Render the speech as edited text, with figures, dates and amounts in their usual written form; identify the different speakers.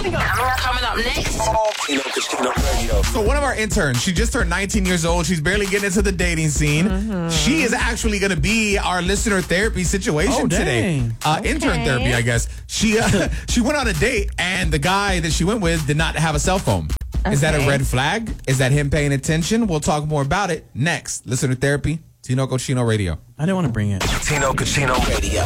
Speaker 1: Coming up next.
Speaker 2: Tino Casino Radio.
Speaker 3: So one of our interns, she just turned 19 years old. She's barely getting into the dating scene. She is actually going to be our listener therapy situation today. Intern therapy, I guess. She went on a date, and the guy that she went with did not have a cell phone. Is that a red flag? Is that him paying attention? We'll talk more about it next. Listener therapy, Tino Cochino Radio.
Speaker 4: I didn't want to bring it.
Speaker 2: Tino Casino Radio.